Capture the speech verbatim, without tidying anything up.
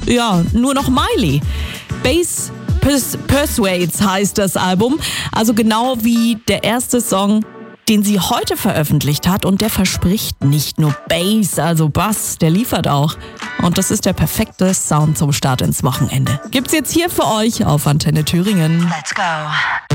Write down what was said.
ja, nur noch Miley. Bass Pers- Persuades heißt das Album, also genau wie der erste Song, den sie heute veröffentlicht hat, und der verspricht nicht nur Bass, also Bass, der liefert auch. Und das ist der perfekte Sound zum Start ins Wochenende. Gibt's jetzt hier für euch auf Antenne Thüringen. Let's go.